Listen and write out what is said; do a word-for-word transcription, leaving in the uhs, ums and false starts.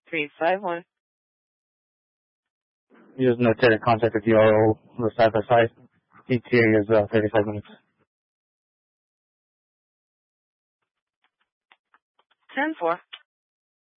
three five one. Use notated contact with U R O with side by side. E T A is uh, thirty-five minutes. ten four.